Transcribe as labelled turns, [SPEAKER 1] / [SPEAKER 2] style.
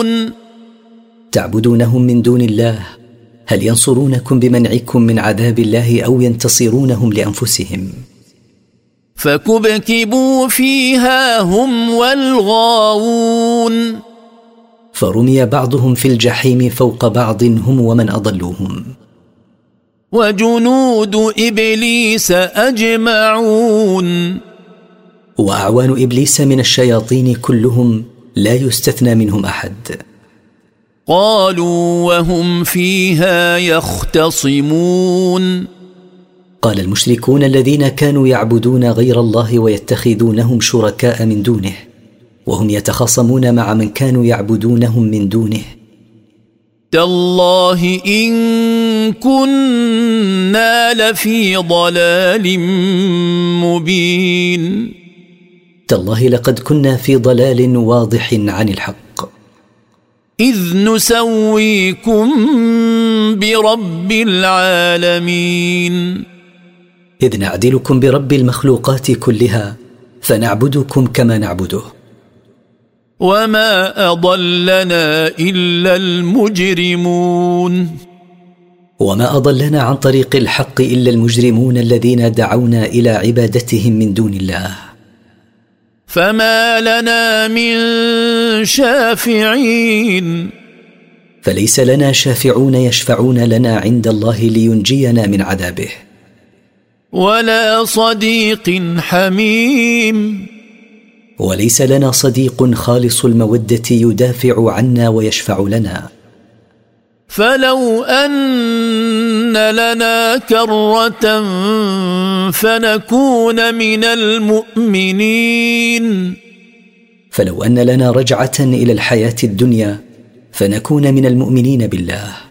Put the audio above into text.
[SPEAKER 1] تعبدونهم من دون الله، هل ينصرونكم بمنعكم من عذاب الله أو ينتصرونهم لأنفسهم؟
[SPEAKER 2] فكبكبوا فيها هم والغاوون.
[SPEAKER 1] فرمي بعضهم في الجحيم فوق بعض هم ومن أضلوهم.
[SPEAKER 2] وجنود إبليس أجمعون.
[SPEAKER 1] وأعوان إبليس من الشياطين كلهم لا يستثنى منهم أحد.
[SPEAKER 2] قالوا وهم فيها يختصمون.
[SPEAKER 1] قال المشركون الذين كانوا يعبدون غير الله ويتخذونهم شركاء من دونه وهم يتخاصمون مع من كانوا يعبدونهم من دونه:
[SPEAKER 2] تالله إن كنا لفي ضلال مبين.
[SPEAKER 1] تالله لقد كنا في ضلال واضح عن الحق.
[SPEAKER 2] إذ نسويكم برب العالمين.
[SPEAKER 1] إذ نعدلكم برب المخلوقات كلها فنعبدكم كما نعبده.
[SPEAKER 2] وما أضلنا إلا المجرمون.
[SPEAKER 1] وما أضلنا عن طريق الحق إلا المجرمون الذين دعونا إلى عبادتهم من دون الله.
[SPEAKER 2] فما لنا من شافعين.
[SPEAKER 1] فليس لنا شافعون يشفعون لنا عند الله لينجينا من عذابه.
[SPEAKER 2] ولا صديق حميم.
[SPEAKER 1] وليس لنا صديق خالص المودة يدافع عنا ويشفع لنا.
[SPEAKER 2] فلو أن لنا كرة فنكون من المؤمنين.
[SPEAKER 1] فلو أن لنا رجعة إلى الحياة الدنيا فنكون من المؤمنين بالله.